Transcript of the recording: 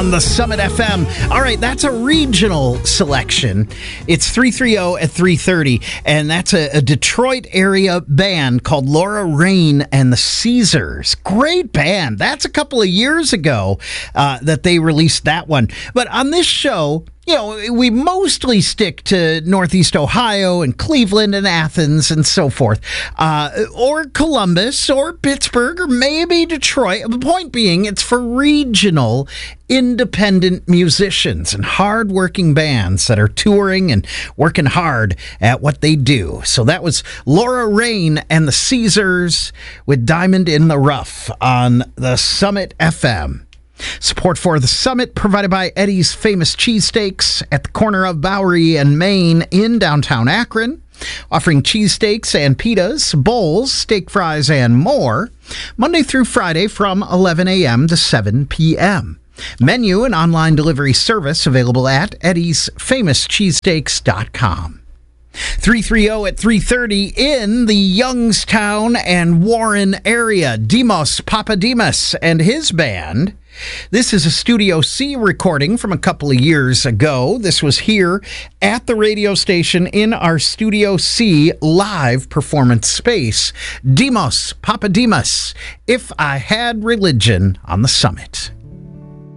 on the Summit FM. All right, that's a regional selection. It's 330 at 3:30, and that's a Detroit area band called Laura Rain and the Caesars. Great band. That's a couple of years ago that they released that one. But on this show, you know, we mostly stick to Northeast Ohio and Cleveland and Athens and so forth, or Columbus or Pittsburgh or maybe Detroit. The point being, it's for regional independent musicians and hard-working bands that are touring and working hard at what they do. So that was Laura Rain and the Caesars with Diamond in the Rough on the Summit FM. Support for the Summit provided by Eddie's Famous Cheesesteaks at the corner of Bowery and Main in downtown Akron, offering cheesesteaks and pitas, bowls, steak fries, and more, Monday through Friday from 11 a.m. to 7 p.m. Menu and online delivery service available at eddiesfamouscheesesteaks.com. 330 at 3:30 in the Youngstown and Warren area. Demos Papademos and his band. This is a Studio C recording from a couple of years ago. This was here at the radio station in our Studio C live performance space. Demos Papademos, If I Had Religion on the Summit.